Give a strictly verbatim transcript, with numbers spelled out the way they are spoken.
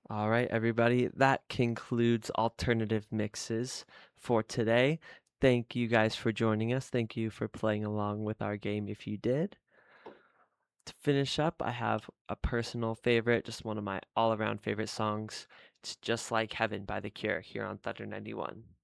All right, everybody, that concludes alternative mixes for today. Thank you guys for joining us. Thank you for playing along with our game if you did. To finish up, I have a personal favorite, just one of my all around favorite songs. It's Just Like Heaven by The Cure here on Thunder ninety-one.